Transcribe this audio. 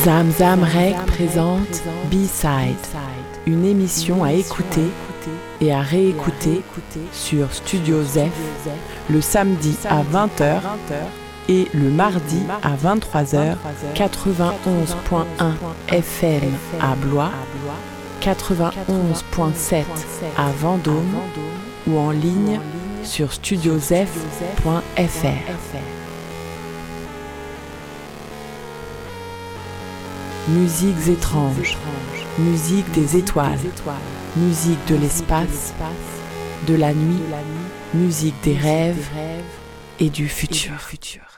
Zamzam Rec présente B-Side, une émission à écouter et à réécouter sur Studio Zef le samedi à 20h et le mardi à 23h, 91.1 FM à Blois, 91.7 à Vendôme ou en ligne sur studiozef.fr. Musiques étranges, musique des étoiles, musique de l'espace, de la nuit, musique des rêves et du futur.